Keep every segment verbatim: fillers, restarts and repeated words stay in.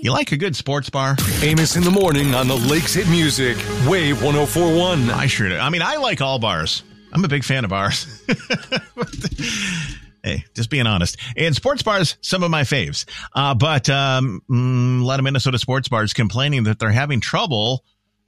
You like a good sports bar? Amos in the morning on the Lakes Hit Music. Wave one oh four point one. I sure do. I mean, I like all bars. I'm a big fan of bars. Hey, just being honest. And sports bars, some of my faves. Uh, but um, mm, a lot of Minnesota sports bars complaining that they're having trouble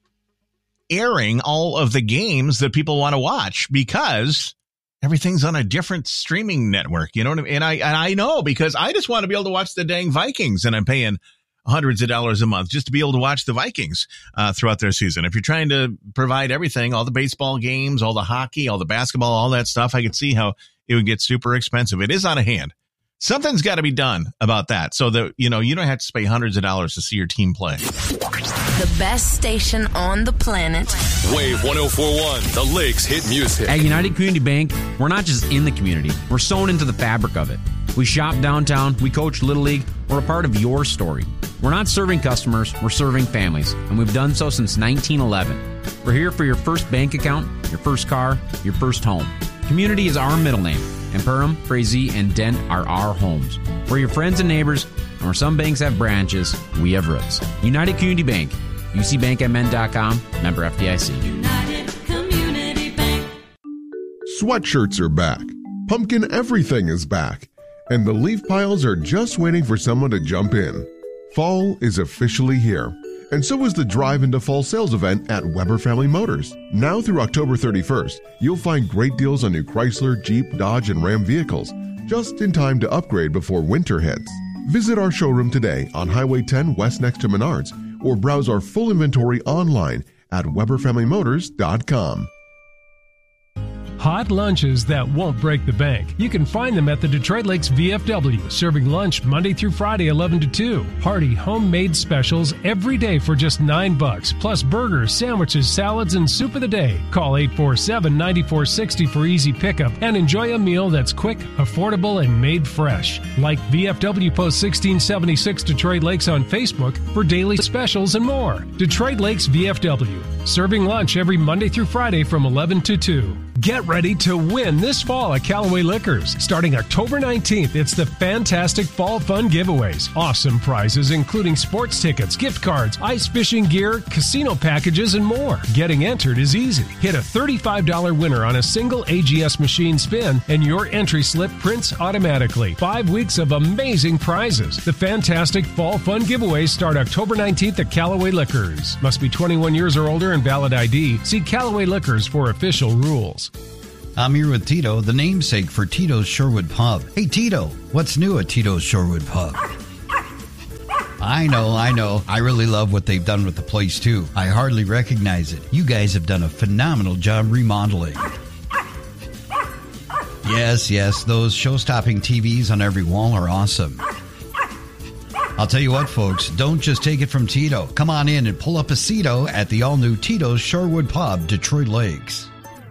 airing all of the games that people want to watch because everything's on a different streaming network. You know what I mean? And I, and I know because I just want to be able to watch the dang Vikings, and I'm paying hundreds of dollars a month just to be able to watch the Vikings uh, throughout their season. If you're trying to provide everything, all the baseball games, all the hockey, all the basketball, all that stuff, I could see how it would get super expensive. It is out of hand. Something's got to be done about that so that, you know, you don't have to pay hundreds of dollars to see your team play. The best station on the planet. Wave one oh four point one, the Lakes Hit Music. At United Community Bank, we're not just in the community. We're sewn into the fabric of it. We shop downtown. We coach Little League. We're a part of your story. We're not serving customers. We're serving families. And we've done so since nineteen eleven. We're here for your first bank account, your first car, your first home. Community is our middle name. And Perham, Frazee, and Dent are our homes. We're your friends and neighbors. And where some banks have branches, we have roots. United Community Bank. U C bank m n dot com. Member F D I C. United Community Bank. Sweatshirts are back. Pumpkin everything is back. And the leaf piles are just waiting for someone to jump in. Fall is officially here. And so is the Drive into Fall sales event at Weber Family Motors. Now through October thirty-first, you'll find great deals on new Chrysler, Jeep, Dodge, and Ram vehicles, just in time to upgrade before winter hits. Visit our showroom today on Highway ten West next to Menards, or browse our full inventory online at weber family motors dot com. Hot lunches that won't break the bank. You can find them at the Detroit Lakes V F W, serving lunch Monday through Friday, eleven to two. Hearty homemade specials every day for just nine bucks, plus burgers, sandwiches, salads, and soup of the day. Call eight four seven, nine four six zero for easy pickup and enjoy a meal that's quick, affordable, and made fresh. Like V F W Post sixteen seventy-six Detroit Lakes on Facebook for daily specials and more. Detroit Lakes V F W, serving lunch every Monday through Friday from eleven to two. Get ready to win this fall at Callaway Liquors. Starting October nineteenth, it's the Fantastic Fall Fun Giveaways. Awesome prizes including sports tickets, gift cards, ice fishing gear, casino packages, and more. Getting entered is easy. Hit a thirty-five dollars winner on a single A G S machine spin, and your entry slip prints automatically. Five weeks of amazing prizes. The Fantastic Fall Fun Giveaways start October nineteenth at Callaway Liquors. Must be twenty-one years or older and valid I D. See Callaway Liquors for official rules. I'm here with Tito, the namesake for Tito's Shorewood Pub. Hey, Tito, what's new at Tito's Shorewood Pub? I know, I know. I really love what they've done with the place, too. I hardly recognize it. You guys have done a phenomenal job remodeling. Yes, yes, those show-stopping T Vs on every wall are awesome. I'll tell you what, folks, don't just take it from Tito. Come on in and pull up a seato at the all-new Tito's Shorewood Pub, Detroit Lakes.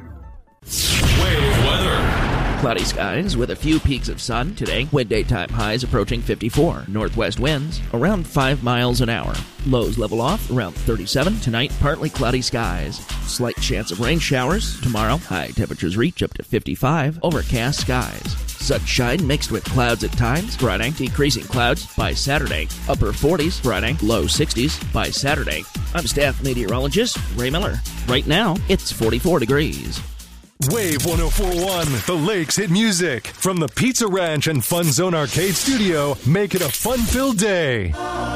Wave weather. Cloudy skies with a few peaks of sun today. Wind daytime highs approaching fifty-four. Northwest winds around five miles an hour. Lows level off around thirty-seven. Tonight, partly cloudy skies. Slight chance of rain showers. Tomorrow, high temperatures reach up to fifty-five. Overcast skies. Sunshine mixed with clouds at times. Friday, decreasing clouds by Saturday. Upper forties Friday, low sixties by Saturday. I'm staff meteorologist Ray Miller. Right now, it's forty-four degrees. Wave one oh four point one, the Lakes Hit Music. From the Pizza Ranch and Fun Zone Arcade Studio, make it a fun-filled day.